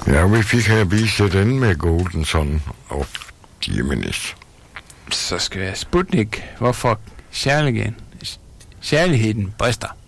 Ja, vi fik her vise den med Golden Son og Diomedes. Så skal jeg Sputnik. Hvorfor kærligheden brister?